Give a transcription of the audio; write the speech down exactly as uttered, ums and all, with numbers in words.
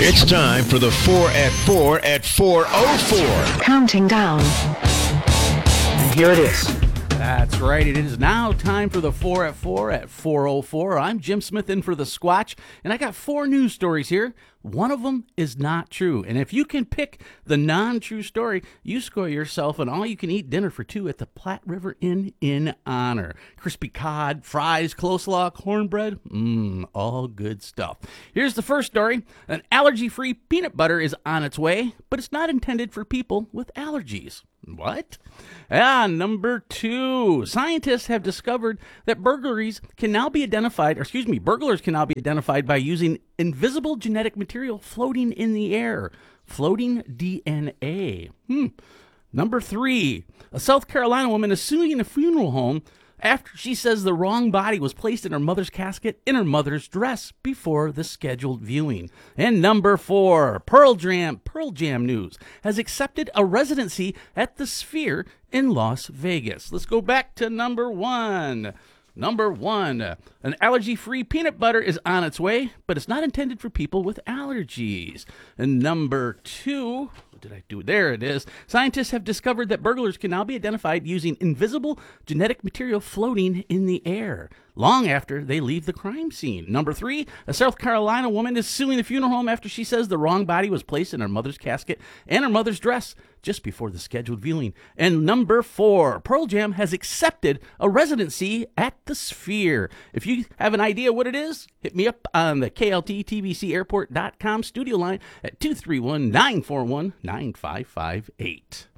It's time for the four at four at four oh four. Counting down. And here it is. That's right. It is now time for the four at four at four oh four. I'm Jim Smith in for the Squatch, and I got four news stories here. One of them is not true. And if you can pick the non-true story, you score yourself an all-you-can-eat dinner for two at the Platte River Inn in honor. Crispy cod, fries, coleslaw, cornbread, mmm, all good stuff. Here's the first story. An allergy-free peanut butter is on its way, but it's not intended for people with allergies. What? Ah, number two. Scientists have discovered that burglaries can now be identified, or excuse me, burglars can now be identified by using invisible genetic material floating in the air. Floating D N A. Hmm. Number three. A South Carolina woman is suing a funeral home after she says the wrong body was placed in her mother's casket in her mother's dress before the scheduled viewing. And number four, Pearl Jam, Pearl Jam News has accepted a residency at the Sphere in Las Vegas. Let's go back to number one. Number one, an allergy-free peanut butter is on its way, but it's not intended for people with allergies. And number two, what did I do? There it is. Scientists have discovered that burglars can now be identified using invisible genetic material floating in the air long after they leave the crime scene. Number three, a South Carolina woman is suing the funeral home after she says the wrong body was placed in her mother's casket and her mother's dress just before the scheduled viewing. And number four, Pearl Jam has accepted a residency at the Sphere. If you have an idea what it is, hit me up on the K L T T V C airport dot com studio line at two three one, nine four one, nine five five eight.